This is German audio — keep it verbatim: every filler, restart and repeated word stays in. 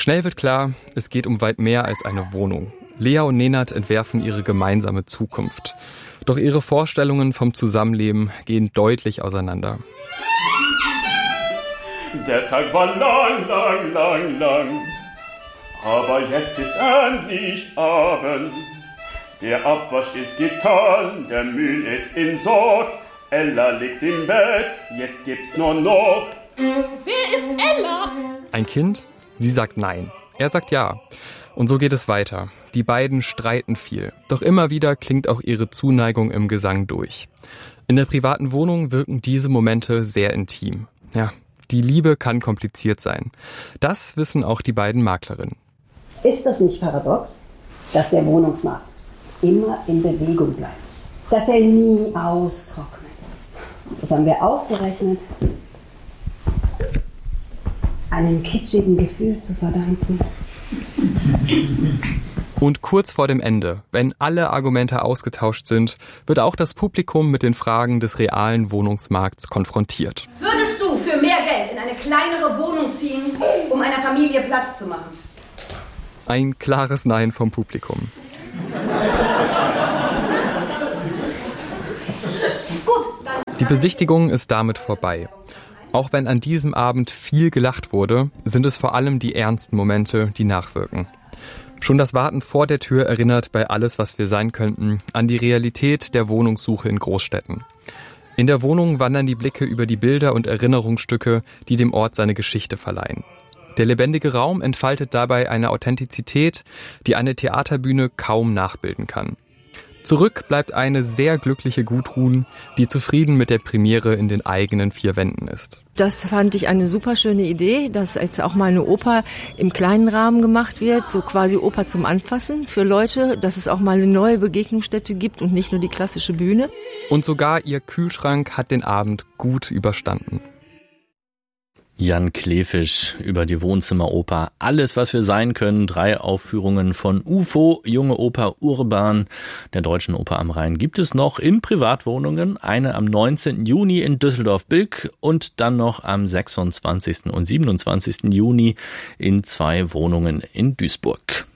Schnell wird klar, es geht um weit mehr als eine Wohnung. Lea und Nenad entwerfen ihre gemeinsame Zukunft. Doch ihre Vorstellungen vom Zusammenleben gehen deutlich auseinander. Der Tag war lang, lang, lang, lang, aber jetzt ist endlich Abend. Der Abwasch ist getan, der Müll ist in Sort. Ella liegt im Bett, jetzt gibt's nur noch. Wer ist Ella? Ein Kind? Sie sagt nein. Er sagt ja. Und so geht es weiter. Die beiden streiten viel. Doch immer wieder klingt auch ihre Zuneigung im Gesang durch. In der privaten Wohnung wirken diese Momente sehr intim. Ja, die Liebe kann kompliziert sein. Das wissen auch die beiden Maklerinnen. Ist das nicht paradox, dass der Wohnungsmarkt immer in Bewegung bleibt? Dass er nie austrocknet? Das haben wir ausgerechnet, einem kitschigen Gefühl zu verdanken. Und kurz vor dem Ende, wenn alle Argumente ausgetauscht sind, wird auch das Publikum mit den Fragen des realen Wohnungsmarkts konfrontiert. Würdest du für mehr Geld in eine kleinere Wohnung ziehen, um einer Familie Platz zu machen? Ein klares Nein vom Publikum. Die Besichtigung ist damit vorbei. Auch wenn an diesem Abend viel gelacht wurde, sind es vor allem die ernsten Momente, die nachwirken. Schon das Warten vor der Tür erinnert bei Alles, was wir sein könnten, an die Realität der Wohnungssuche in Großstädten. In der Wohnung wandern die Blicke über die Bilder und Erinnerungsstücke, die dem Ort seine Geschichte verleihen. Der lebendige Raum entfaltet dabei eine Authentizität, die eine Theaterbühne kaum nachbilden kann. Zurück bleibt eine sehr glückliche Gudrun, die zufrieden mit der Premiere in den eigenen vier Wänden ist. Das fand ich eine super schöne Idee, dass jetzt auch mal eine Oper im kleinen Rahmen gemacht wird, so quasi Oper zum Anfassen für Leute, dass es auch mal eine neue Begegnungsstätte gibt und nicht nur die klassische Bühne. Und sogar ihr Kühlschrank hat den Abend gut überstanden. Jan Kleefisch über die Wohnzimmeroper Alles, was wir sein können. Drei Aufführungen von U F O, Junge Oper Urban, der Deutschen Oper am Rhein, gibt es noch in Privatwohnungen. Eine am neunzehnten Juni in Düsseldorf-Bilk und dann noch am sechsundzwanzigsten und siebenundzwanzigsten Juni in zwei Wohnungen in Duisburg.